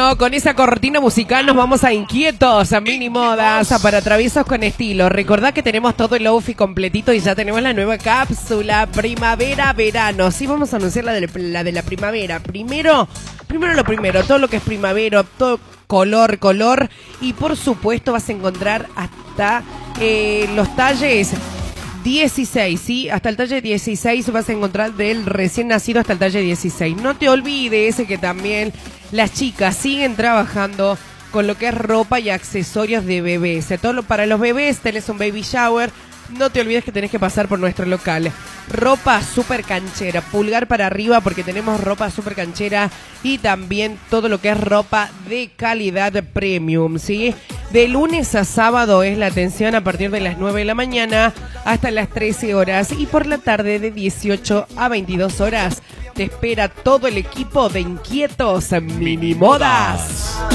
Bueno, con esa cortina musical nos vamos a Inquietos, a Mini Modas, para traviesos con estilo. Recordá que tenemos todo el outfit completito y ya tenemos la nueva cápsula primavera-verano. Sí, vamos a anunciar la de la primavera. Primero lo primero, todo lo que es primavera, todo color. Y por supuesto vas a encontrar hasta los talles 16, ¿sí? Hasta el talle 16 vas a encontrar del recién nacido hasta el talle 16. No te olvides que también las chicas siguen trabajando con lo que es ropa y accesorios de bebés. Todo para los bebés, tenés un baby shower. No te olvides que tenés que pasar por nuestro local. Ropa súper canchera, pulgar para arriba porque tenemos ropa súper canchera y también todo lo que es ropa de calidad premium, ¿sí? De lunes a sábado es la atención a partir de las 9 de la mañana hasta las 13 horas y por la tarde de 18 a 22 horas. Te espera todo el equipo de Inquietos Mini Modas.